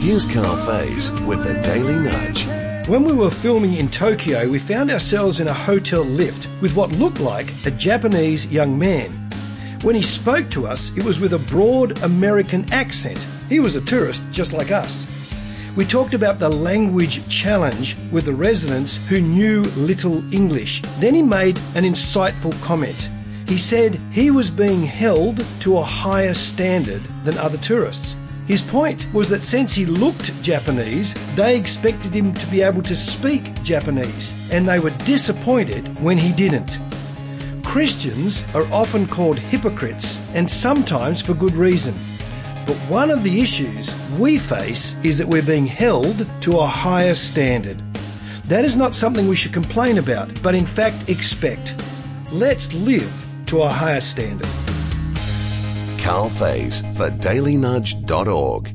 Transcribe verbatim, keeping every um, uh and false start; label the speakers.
Speaker 1: Here's Carl Faze with the Daily Nudge.
Speaker 2: When we were filming in Tokyo, we found ourselves in a hotel lift with what looked like a Japanese young man. When he spoke to us, it was with a broad American accent. He was a tourist just like us. We talked about the language challenge with the residents who knew little English. Then he made an insightful comment. He said he was being held to a higher standard than other tourists. His point was that since he looked Japanese, they expected him to be able to speak Japanese, and they were disappointed when he didn't. Christians are often called hypocrites, and sometimes for good reason. But one of the issues we face is that we're being held to a higher standard. That is not something we should complain about, but in fact expect. Let's live to a higher standard.
Speaker 1: Carl Faze for daily nudge dot org.